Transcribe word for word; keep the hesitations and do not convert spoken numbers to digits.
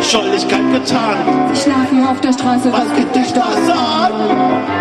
Schuldigkeit getan. Sie schlafen auf der Straße, Was geht dich das an?